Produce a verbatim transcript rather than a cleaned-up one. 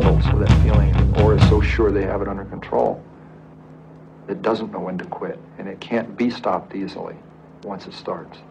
impulse or that feeling, or is so sure they have it under control, it doesn't know when to quit, and it can't be stopped easily once it starts.